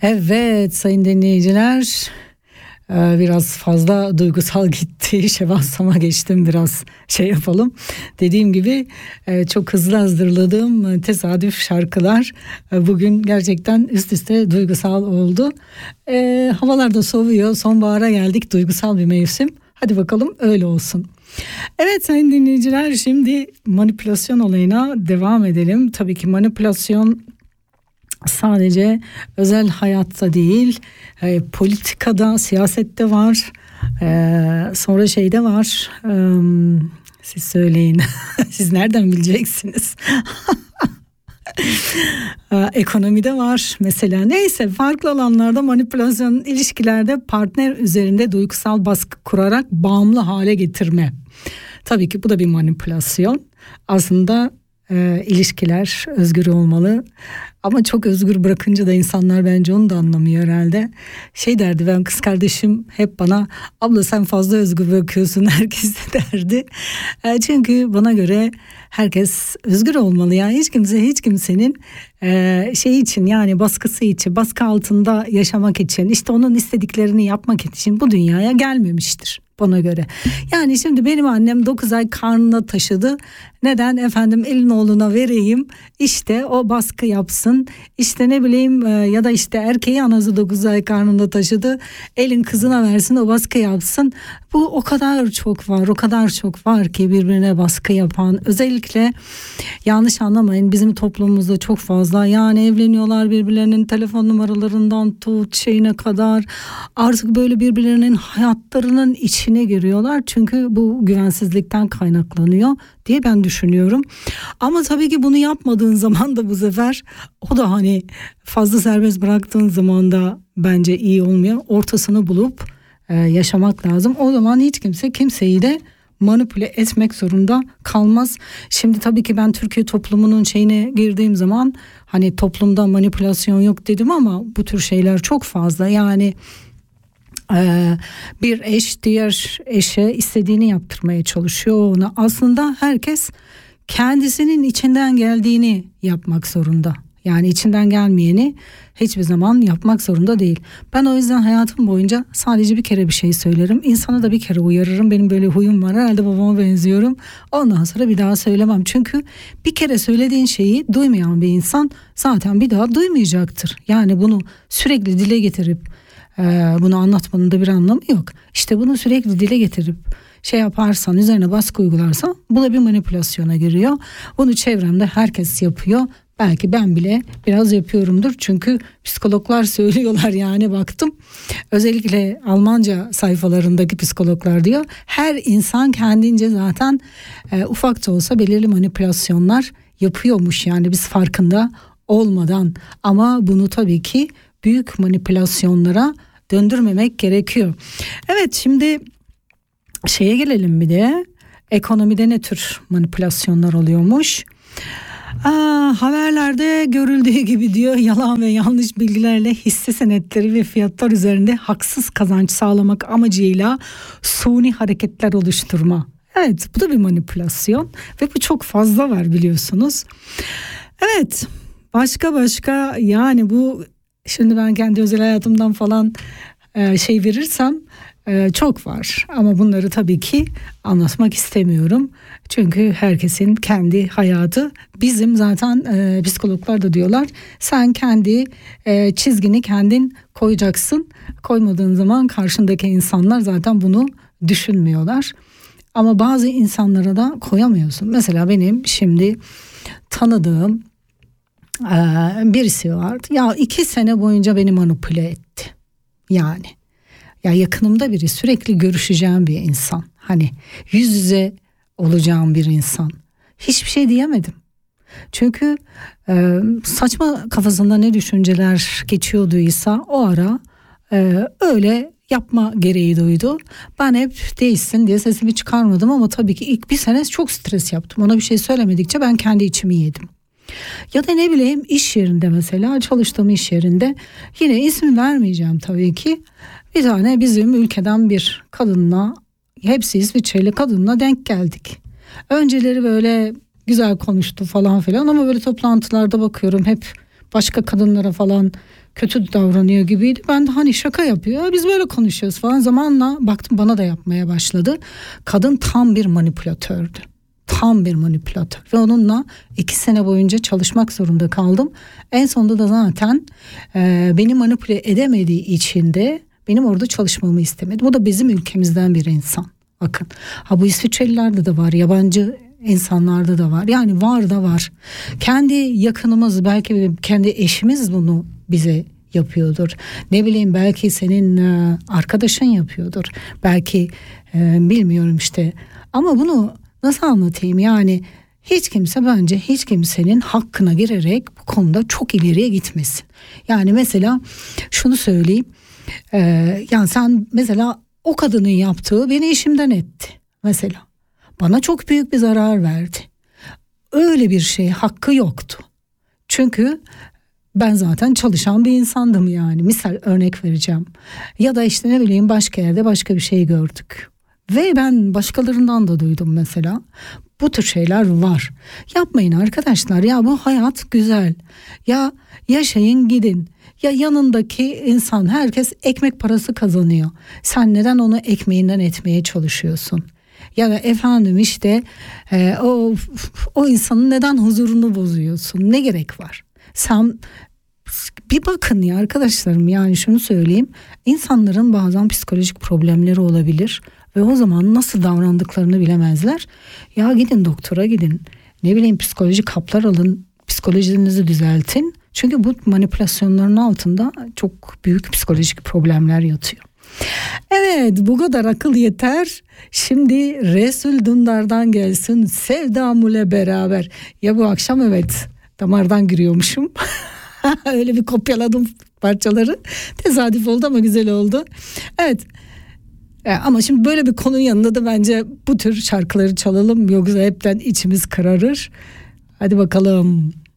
Evet sayın dinleyiciler, biraz fazla duygusal gitti. Şevassama geçtim, biraz şey yapalım. Dediğim gibi çok hızlı hazırladığım tesadüf şarkılar bugün gerçekten üst üste duygusal oldu. Havalar da soğuyor, sonbahara geldik, duygusal bir mevsim. Hadi bakalım öyle olsun. Evet sayın dinleyiciler, şimdi manipülasyon olayına devam edelim. Tabii ki manipülasyon sadece özel hayatta değil, politikada, siyasette var, sonra şeyde var. Siz söyleyin, siz nereden bileceksiniz? Ekonomide var mesela. Neyse, farklı alanlarda manipülasyon, ilişkilerde partner üzerinde duygusal baskı kurarak bağımlı hale getirme. Tabii ki bu da bir manipülasyon. Aslında ilişkiler özgür olmalı. Ama çok özgür bırakınca da insanlar bence onu da anlamıyor herhalde. Şey derdi, ben kız kardeşim hep bana, abla sen fazla özgür bırakıyorsun, herkes de derdi. Çünkü bana göre herkes özgür olmalı. Yani hiç kimsenin şey için, yani baskısı için, baskı altında yaşamak için, işte onun istediklerini yapmak için bu dünyaya gelmemiştir bana göre. Yani şimdi benim annem 9 ay karnına taşıdı. Neden efendim, elin oğluna vereyim, işte o baskı yapsın, işte ne bileyim, ya da işte erkeği anası 9 ay karnında taşıdı, elin kızına versin, o baskı yapsın. Bu o kadar çok var ki birbirine baskı yapan. Özellikle yanlış anlamayın, bizim toplumumuzda çok fazla, yani evleniyorlar, birbirlerinin telefon numaralarından tut şeyine kadar artık böyle birbirlerinin hayatlarının içine giriyorlar. Çünkü bu güvensizlikten kaynaklanıyor diye ben düşünüyorum. Ama tabii ki bunu yapmadığın zaman da bu sefer o da hani fazla serbest bıraktığın zaman da bence iyi olmuyor. Ortasını bulup yaşamak lazım. O zaman hiç kimse kimseyi de manipüle etmek zorunda kalmaz. Şimdi tabii ki ben Türkiye toplumunun şeyine girdiğim zaman hani toplumda manipülasyon yok dedim ama bu tür şeyler çok fazla. Yani bir eş diğer eşe istediğini yaptırmaya çalışıyor ona. Aslında herkes kendisinin içinden geldiğini yapmak zorunda. Yani içinden gelmeyeni hiçbir zaman yapmak zorunda değil. Ben o yüzden hayatım boyunca sadece bir kere bir şey söylerim. İnsanı da bir kere uyarırım. Benim böyle huyum var. Herhalde babama benziyorum. Ondan sonra bir daha söylemem. Çünkü bir kere söylediğin şeyi duymayan bir insan zaten bir daha duymayacaktır. Yani bunu sürekli dile getirip bunu anlatmanın da bir anlamı yok. İşte bunu sürekli dile getirip şey yaparsan, üzerine baskı uygularsan, bu da bir manipülasyona giriyor. Bunu çevremde herkes yapıyor. Belki ben bile biraz yapıyorumdur. Çünkü psikologlar söylüyorlar, yani baktım. Özellikle Almanca sayfalarındaki psikologlar diyor. Her insan kendince zaten ufak da olsa belirli manipülasyonlar yapıyormuş. Yani biz farkında olmadan, ama bunu tabii ki büyük manipülasyonlara döndürmemek gerekiyor. Evet, şimdi şeye gelelim bir de. Ekonomide ne tür manipülasyonlar oluyormuş? Haberlerde görüldüğü gibi diyor, yalan ve yanlış bilgilerle hisse senetleri ve fiyatlar üzerinde haksız kazanç sağlamak amacıyla suni hareketler oluşturma. Evet, bu da bir manipülasyon ve bu çok fazla var, biliyorsunuz. Evet, başka yani bu, şimdi ben kendi özel hayatımdan falan şey verirsem çok var, ama bunları tabii ki anlatmak istemiyorum. Çünkü herkesin kendi hayatı. Bizim zaten psikologlar da diyorlar, sen kendi çizgini kendin koyacaksın. Koymadığın zaman karşındaki insanlar zaten bunu düşünmüyorlar. Ama bazı insanlara da koyamıyorsun. Mesela benim şimdi tanıdığım birisi vardı. Ya 2 sene boyunca beni manipüle etti. Yani ya yakınımda biri, sürekli görüşeceğim bir insan. Hani yüz yüze olacağım bir insan. Hiçbir şey diyemedim. Çünkü saçma kafasında ne düşünceler geçiyorduysa o ara öyle yapma gereği duydu. Ben hep değişsin diye sesimi çıkarmadım, ama tabii ki ilk 1 sene çok stres yaptım. Ona bir şey söylemedikçe ben kendi içimi yedim. Ya da ne bileyim, iş yerinde, mesela çalıştığım iş yerinde, yine ismi vermeyeceğim tabii ki, bir tane bizim ülkeden bir kadınla, hepsi İsviçreli kadınla denk geldik. Önceleri böyle güzel konuştu falan filan, ama böyle toplantılarda bakıyorum hep başka kadınlara falan kötü davranıyor gibiydi. Ben de hani şaka yapıyor, biz böyle konuşuyoruz falan. Zamanla baktım bana da yapmaya başladı. Kadın tam bir manipülatördü. Tam bir manipülatör ve onunla 2 sene boyunca çalışmak zorunda kaldım. En sonunda da zaten beni manipüle edemediği için de benim orada çalışmamı istemedi. Bu da bizim ülkemizden bir insan. Bakın, bu İsviçrelilerde de var, yabancı insanlarda da var. Yani var da var. Kendi yakınımız, belki kendi eşimiz bunu bize yapıyordur. Ne bileyim, belki senin arkadaşın yapıyordur. Belki bilmiyorum işte. Ama bunu nasıl anlatayım? Yani hiç kimse, bence hiç kimsenin hakkına girerek bu konuda çok ileriye gitmesin. Yani mesela şunu söyleyeyim. Yani sen mesela, o kadının yaptığı beni işimden etti. Mesela bana çok büyük bir zarar verdi. Öyle bir şey hakkı yoktu. Çünkü ben zaten çalışan bir insandım yani. Misal örnek vereceğim. Ya da işte ne bileyim, başka yerde başka bir şey gördük. Ve ben başkalarından da duydum mesela. Bu tür şeyler var. Yapmayın arkadaşlar, ya bu hayat güzel. Ya yaşayın gidin. Ya yanındaki insan, herkes ekmek parası kazanıyor. Sen neden onu ekmeğinden etmeye çalışıyorsun? Ya da efendim işte o insanın neden huzurunu bozuyorsun? Ne gerek var? Sen bir bakın ya arkadaşlarım, yani şunu söyleyeyim. İnsanların bazen psikolojik problemleri olabilir ve o zaman nasıl davrandıklarını bilemezler. Ya gidin doktora gidin. Ne bileyim, psikolojik haplar alın. Psikolojinizi düzeltin. Çünkü bu manipülasyonların altında çok büyük psikolojik problemler yatıyor. Evet, bu kadar akıl yeter. Şimdi Resul Dündar'dan gelsin Sevdamule beraber. Ya bu akşam evet damardan giriyormuşum. Öyle bir kopyaladım parçaları. Tesadüf oldu ama güzel oldu. Evet. Ama şimdi böyle bir konunun yanında da bence bu tür şarkıları çalalım. Yoksa hepten içimiz kararır. Hadi bakalım.